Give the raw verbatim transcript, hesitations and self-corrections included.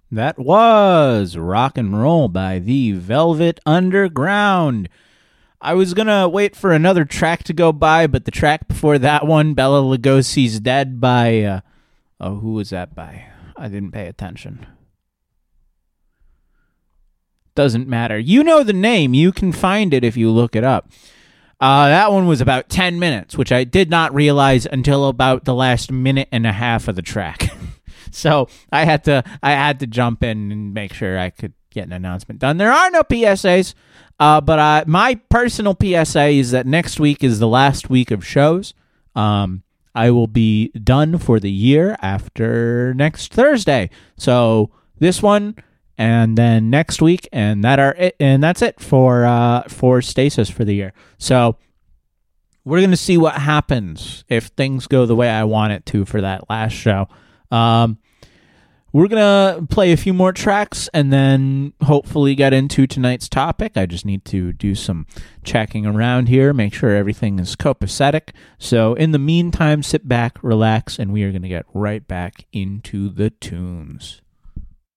That was Rock and Roll by the Velvet Underground. I was going to wait for another track to go by, but the track before that one, Bela Lugosi's Dead by, uh, oh, who was that by? I didn't pay attention. Doesn't matter. You know the name. You can find it if you look it up. Uh, that one was about ten minutes, which I did not realize until about the last minute and a half of the track. So I had to I had to jump in and make sure I could get an announcement done. There are no P S As, uh, but uh, my personal P S A is that next week is the last week of shows. Um, I will be done for the year after next Thursday. So this one and then next week, and that are it, and that's it for uh, for Stasis for the year. So we're gonna see what happens if things go the way I want it to for that last show. Um, we're going to play a few more tracks and then hopefully get into tonight's topic. I just need to do some checking around here, make sure everything is copacetic. So in the meantime, sit back, relax, and we are going to get right back into the tunes.